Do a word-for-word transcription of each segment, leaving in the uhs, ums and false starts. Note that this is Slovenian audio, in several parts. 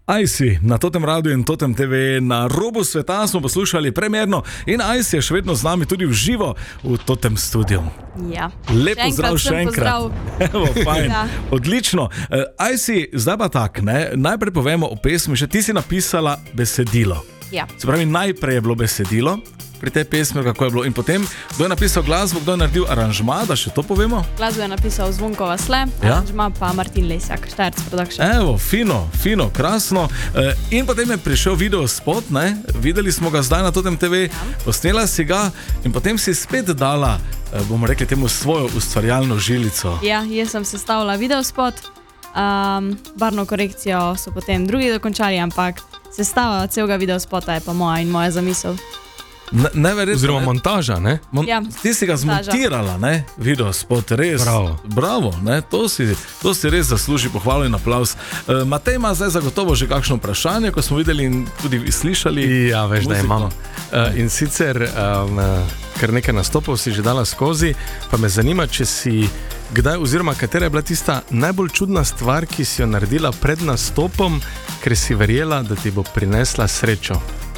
Ajsi, na Totem Radiu in Totem te ve na robu sveta smo poslušali premierno in Ajsi je še vedno z nami tudi v živo v Totem studiu. Ja. Lepo zdrav še enkrat. Evo, fajn. Ja. Odlično. Ajsi, zdaj pa tak, ne? Najprej povemo o pesmi, še ti si napisala besedilo. Ja. Se pravi, najprej je bilo besedilo pri tej pesmi, kako je bilo, in potem, kdo je napisal glasbo, kdo je naredil aranžma, da še to povemo? Glasbo je napisal Zvonko Vasle, ja? Aranžma pa Martin Lesjak, Štajerc Production. Evo, fino, fino, krasno. E, in potem je prišel video spot, ne? Videli smo ga zdaj na Totem te ve, ja. Posnela si ga in potem si spet dala, bomo rekli temu, svojo ustvarjalno žilico. Ja, jaz sem sestavila video spot, um, barno korekcijo so potem drugi dokončali, ampak sestava celega video spota je pa moja in moja zamisel. Ne, Oziroma ne? montaža, ne? Mon ja, ti si ga zmontirala, ne? Video spot, res. Bravo. Bravo, ne? To si, to si res zasluži pohvalo in aplauz. Uh, Matej ima zdaj zagotovo že kakšno vprašanje, ko smo videli in tudi slišali. Ja, veš, muziko. Da imamo. Uh, in sicer, um, kar nekaj nastopov si že dala skozi, pa me zanima, če si kdaj, oziroma katera je bila tista najbolj čudna stvar, ki si jo naredila pred nastopom, ker si verjela, da ti bo prinesla srečo.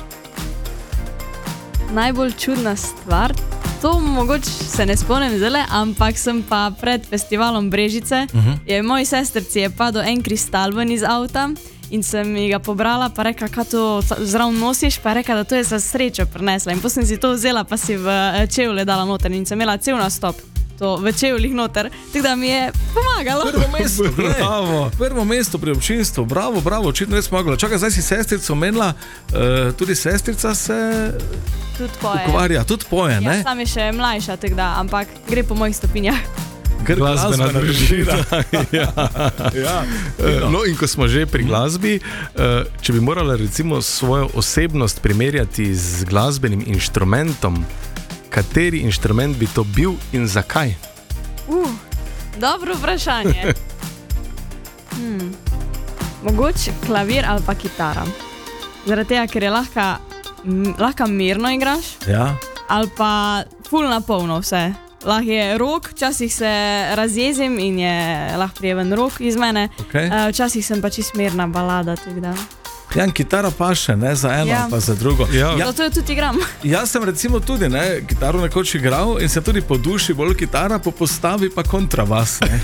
Najbolj čudna stvar, to mogoče se ne spomnim zelo, ampak sem pa pred festivalom Brežice, uh -huh. je moji sestrci je padel en kristal ven iz avta in sem ji ga pobrala, pa rekla, kaj to zraven nosiš, pa rekla, da to je za srečo prinesla. In potem sem si to vzela, pa si v čevlje dala noter in sem imela cel nastop. To v čevljih noter, tako da mi je pomagalo. Prvo mesto, bravo. Prvo mesto pri občinstvu, bravo, bravo, očitno res pomagalo. Čakaj, zdaj si sestrico omenila, uh, tudi sestrica se tudi poje. ukvarja, tudi poje, ne? Ja, sam je še mlajša, tako da, ampak gre po mojih stopinjah. Glasbena družina. Ja. Ja. No, in ko smo že pri glasbi, če bi morala recimo svojo osebnost primerjati z glasbenim inštrumentom, kateri inštrument bi to bil in zakaj? Uh, dobro vprašanje. hmm. Mogoče klavir ali pa kitara. Zaradi tega, ker je lahko, lahko mirno igraš, ja. Ali pa ful na polno vse. Lahko je rok, včasih se razjezim in je lahko prijeven rok iz mene. Okay. Uh, včasih sem pa čist mirna balada. Ja, kitara pa še, ne za eno, ja. pa za drugo. Ja. Ja. Zato jo tudi igram. Jaz sem recimo tudi, ne, kitaro nekoč igral in se tudi po duši bolj kitara, po postavi pa kontrabas, ne.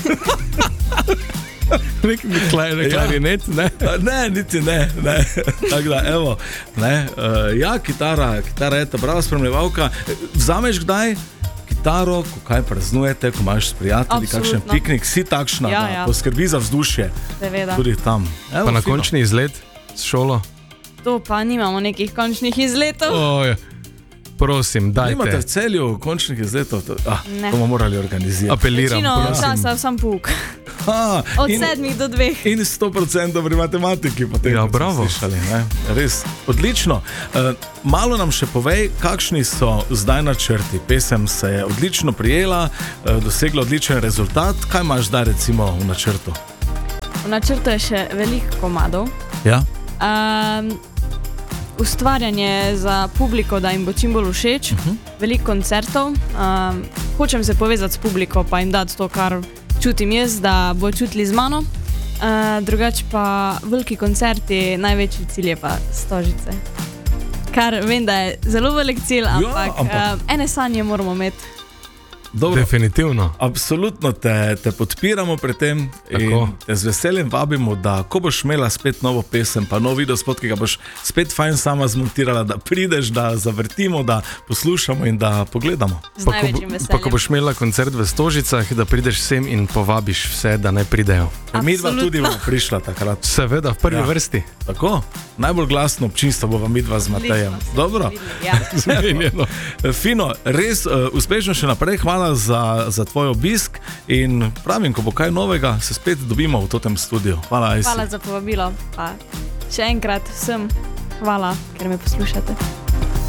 Nek klarinet, ne? Ne, niti ne, ne. Tako da, evo, ne. Uh, ja, kitara, kitara je ta brava spremljevalka. Vzameš kdaj kitaro, ko kaj praznujete, ko imaš s prijatelji kakšen piknik, si takšna, ja, da ja. poskrbi za vzdušje. Seveda. Tudi tam. Evo, pa na fino. končni izlet s šolo? To pa nimamo nekih končnih izletov. Oh, ja. Prosim, dajte. Nimate v Celju končnih izletov? To, ah, to bomo morali organizirati. Apeliram, Večino prosim. časa sam puk. Ha, Od in, sedmih do dveh. In sto procentov pri matematiki potem. Ja, bravo. Slišali, ne? Res, odlično. Uh, malo nam še povej, kakšni so zdaj načrti. Pesem se je odlično prijela, uh, dosegla odličen rezultat. Kaj imaš zdaj recimo v načrtu? V načrtu je še veliko komadov. Ja? Um, ustvarjanje za publiko, da jim bo čim bolj všeč, uh -huh. veliko koncertov. Um, hočem se povezati s publiko, pa jim dati to, kar čutim jaz, da bo čutili z mano. Uh, drugače pa veliki koncerti, največji cilj je pa Stožice. Kar vem, da je zelo velik cilj, ampak, ja, ampak... Uh, ene sanje moramo imeti. Dobro. Definitivno. Absolutno te, te podpiramo pri tem. In te z veseljem vabimo, da ko boš imela spet novo pesem, pa nov video spot, ki ga boš spet fajn sama zmontirala, da prideš, da zavrtimo, da poslušamo in da pogledamo. Z pa, največjim ko, veseljem. pa ko boš imela koncert v Stožicah, da prideš sem in povabiš vse, da naj pridejo. Midva tudi bomo prišla takrat. Seveda, v prvi ja. vrsti. Tako, najbolj glasno občinstvo bova midva z Matejem. Dobro? Ja. Fino, res uh, uspešno še naprej, hvala za, za tvoj obisk in pravim, ko bo kaj novega, se spet dobimo v Totem studiu. Hvala, Ajsi. Hvala za povabilo, pa še enkrat vsem hvala, ker me poslušate.